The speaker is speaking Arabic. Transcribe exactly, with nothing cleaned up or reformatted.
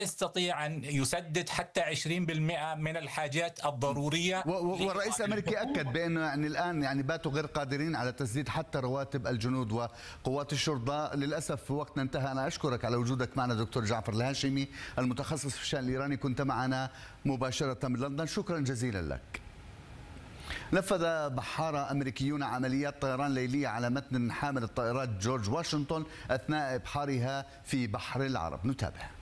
يستطيع أن يسدد حتى عشرين بالمئة من الحاجات الضرورية. والرئيس الأمريكي أكد بأنه يعني الآن يعني باتوا غير قادرين على تسديد حتى رواتب الجنود وقوات الشرطة. للأسف وقتنا انتهى. أنا أشكرك على وجودك معنا دكتور جعفر الهاشمي المتخصص في الشأن الإيراني، كنت معنا مباشرة من لندن، شكرا جزيلا لك. نفذ بحارة أمريكيون عمليات طيران ليلية على متن حامل الطائرات جورج واشنطن أثناء إبحارها في بحر العرب. نتابع.